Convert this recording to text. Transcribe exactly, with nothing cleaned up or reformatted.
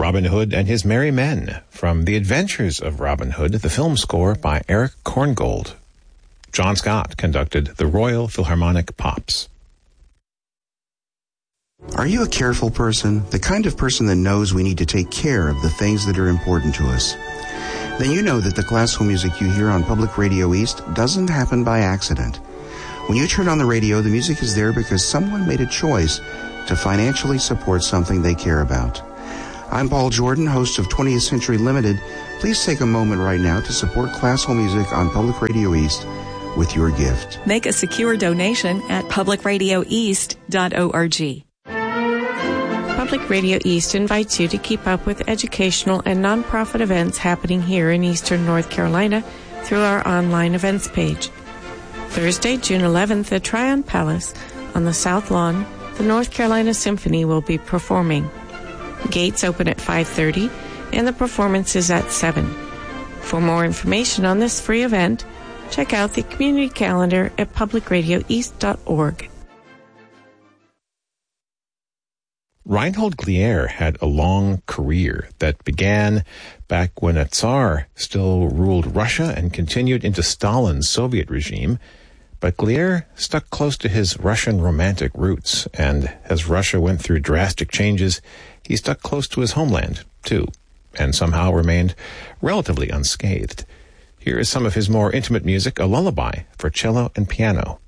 Robin Hood and His Merry Men from The Adventures of Robin Hood, the film score by Eric Korngold. John Scott conducted the Royal Philharmonic Pops. Are you a careful person? The kind of person that knows we need to take care of the things that are important to us? Then you know that the classical music you hear on Public Radio East doesn't happen by accident. When you turn on the radio, the music is there because someone made a choice to financially support something they care about. I'm Paul Jordan, host of twentieth Century Limited. Please take a moment right now to support classical music on Public Radio East with your gift. Make a secure donation at public radio east dot org. Public Radio East invites you to keep up with educational and nonprofit events happening here in Eastern North Carolina through our online events page. Thursday, June eleventh at Tryon Palace on the South Lawn, the North Carolina Symphony will be performing. Gates open at five thirty and the performance is at seven. For more information on this free event, check out the community calendar at public radio east dot org. Reinhold Glier had a long career that began back when a Tsar still ruled Russia and continued into Stalin's Soviet regime. But Glier stuck close to his Russian romantic roots, and as Russia went through drastic changes, he stuck close to his homeland, too, and somehow remained relatively unscathed. Here is some of his more intimate music, a lullaby for cello and piano.